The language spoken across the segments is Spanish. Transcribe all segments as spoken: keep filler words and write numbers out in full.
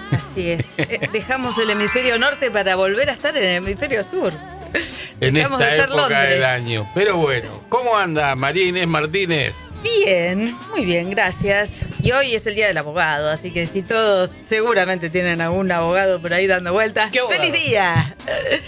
Así es. Eh, Dejamos el hemisferio norte para volver a estar en el hemisferio sur. En Dejamos esta de ser época Londres. del año. Pero bueno, ¿cómo anda María Inés Martínez? Bien, muy bien, gracias. Y hoy es el día del abogado, así que si todos seguramente tienen algún abogado por ahí dando vueltas, ¿Qué abogado? ¡feliz día!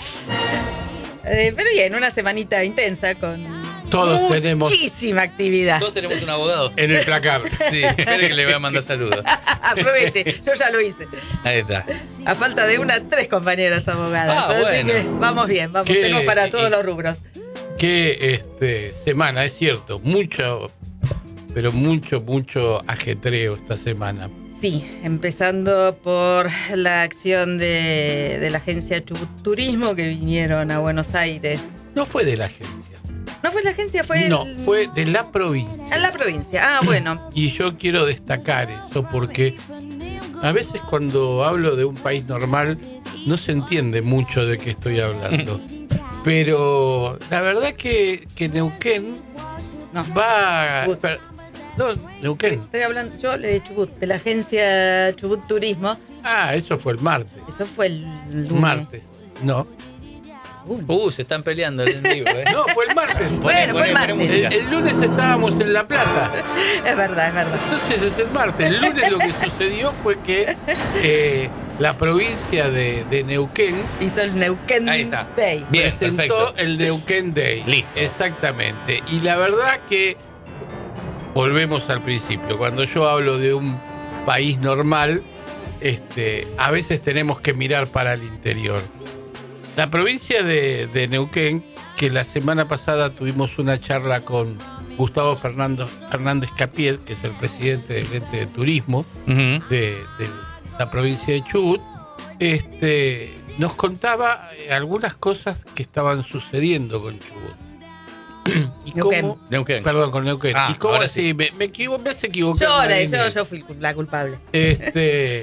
Eh, pero bien, una semanita intensa con Todos tenemos muchísima actividad. Todos tenemos un abogado. en el placar. Sí, espere que le voy a mandar saludos. Aproveche, yo ya lo hice. Ahí está. A falta de una, tres compañeras abogadas. Ah, así bueno. que vamos bien, vamos, ¿Qué? tengo para todos Y- los rubros. Qué este, semana, es cierto, mucho, pero mucho, mucho ajetreo esta semana. Sí, empezando por la acción de, de la agencia Chubut Turismo que vinieron a Buenos Aires. No fue de la agencia, ¿No fue la agencia? Fue no, el- fue de la provincia. en la provincia. Ah, bueno. Y yo quiero destacar eso porque a veces cuando hablo de un país normal no se entiende mucho de qué estoy hablando. Pero la verdad que, que Neuquén No. va... Chubut. per- no, Neuquén. Estoy hablando, yo le de Chubut, de la agencia Chubut Turismo. Ah, eso fue el martes. Eso fue el lunes. Martes. No. Uh, Uh, se están peleando en vivo, ¿eh? No, fue el martes. Bueno, fue el martes. El, música. el lunes estábamos en La Plata. es verdad, es verdad. Entonces es el martes. El lunes lo que sucedió fue que eh, la provincia de, de Neuquén Hizo el Neuquén Ahí está. Day. Bien, presentó perfecto. el Neuquén Day. Listo. Exactamente. Y la verdad que volvemos al principio. Cuando yo hablo de un país normal, este, a veces tenemos que mirar para el interior. La provincia de, de Neuquén, que la semana pasada tuvimos una charla con Gustavo Fernando, Fernández Capiel, que es el presidente del ente de turismo Ujú. de, de la provincia de Chubut, este, nos contaba eh, algunas cosas que estaban sucediendo con Chubut. y Neuquén. cómo, Neuquén. perdón, con Neuquén. Ah, y cómo ahora así, sí. me, me, equivo- me has equivocado. Yo, la- Marina. yo, yo fui la culpable. Este,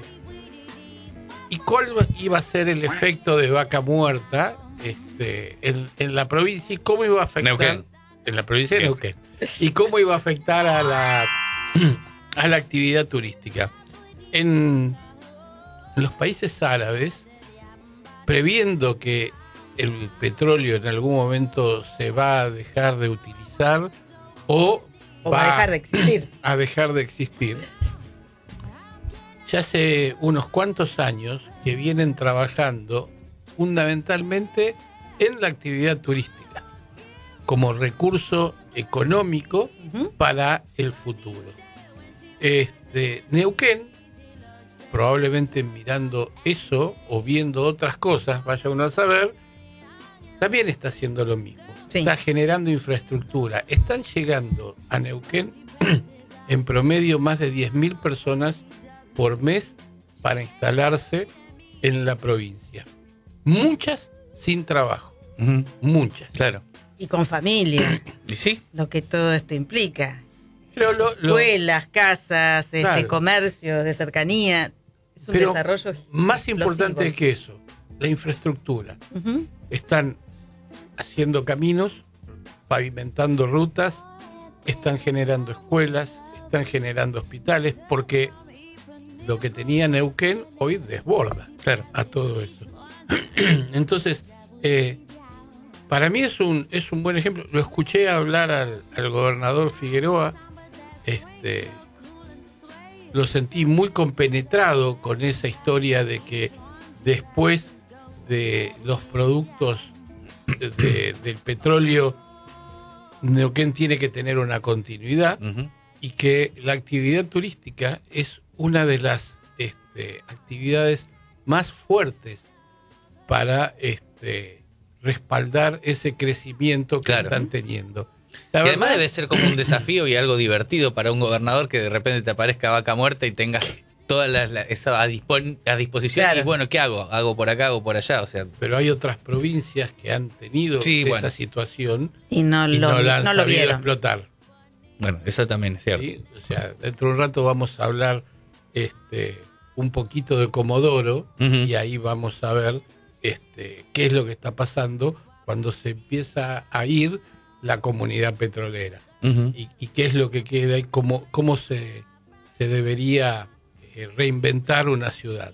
¿y cuál iba a ser el efecto de Vaca Muerta este, en, en la provincia y cómo iba a afectar Neuquén. en la provincia de Bien. Neuquén? Y cómo iba a afectar a la a la actividad turística. En los países árabes, previendo que el petróleo en algún momento se va a dejar de utilizar o, O va a dejar de existir. a dejar de existir, ya hace unos cuantos años que vienen trabajando fundamentalmente en la actividad turística como recurso económico Ujú. para el futuro. Este, Neuquén, probablemente mirando eso o viendo otras cosas, vaya uno a saber, también está haciendo lo mismo. Sí. Está generando infraestructura. Están llegando a Neuquén en promedio más de diez mil personas por mes para instalarse en la provincia. Muchas sin trabajo, Ujú. muchas. Claro. Y con familia, ¿Y sí? lo que todo esto implica. Pero lo, lo- Escuelas, casas, este, Claro. comercio de cercanía. Es un pero desarrollo más explosivo. importante que eso, la infraestructura. Ujú. Están haciendo caminos, pavimentando rutas, están generando escuelas, están generando hospitales, porque lo que tenía Neuquén hoy desborda Claro. a todo eso. Entonces, eh, para mí es un, es un buen ejemplo. Lo escuché hablar al, al gobernador Figueroa, este, lo sentí muy compenetrado con esa historia de que después de los productos de- del petróleo, Neuquén tiene que tener una continuidad Ujú. y que la actividad turística es una de las este, actividades más fuertes para este, respaldar ese crecimiento que Claro. están teniendo. La Y verdad, además debe ser como un desafío y algo divertido para un gobernador que de repente te aparezca Vaca Muerta y tengas toda la, la- esa a, dispon- a disposición. Claro. Y bueno, ¿qué hago? Hago por acá, hago por allá. O sea, pero hay otras provincias que han tenido Sí, esa bueno. situación Y no y lo, no la han no lo sabido vieron. explotar. bueno, eso también es cierto. ¿Sí? O sea, dentro de un rato vamos a hablar este, un poquito de Comodoro Ujú. y ahí vamos a ver este, qué es lo que está pasando cuando se empieza a ir la comunidad petrolera Ujú. y, y qué es lo que queda y cómo, cómo se, se debería eh, reinventar una ciudad.